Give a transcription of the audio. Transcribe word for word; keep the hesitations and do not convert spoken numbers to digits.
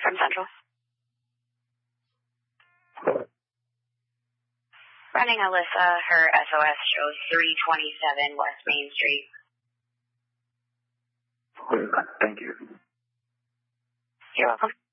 from Central. Running Alyssa, her S O S shows three twenty-seven West Main Street. Thank you. You're welcome.